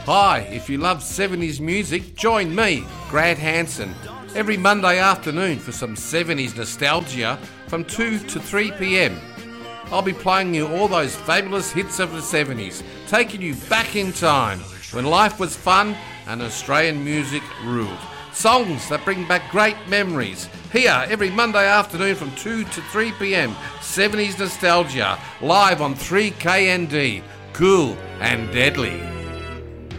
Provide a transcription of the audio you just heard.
Hi, if you love 70s music, join me, Grant Hanson, every Monday afternoon for some 70s nostalgia from 2 to 3 p.m. I'll be playing you all those fabulous hits of the 70s, taking you back in time when life was fun and Australian music ruled. Songs that bring back great memories. Here, every Monday afternoon from 2 to 3 p.m, 70s nostalgia, live on 3KND. Cool and deadly.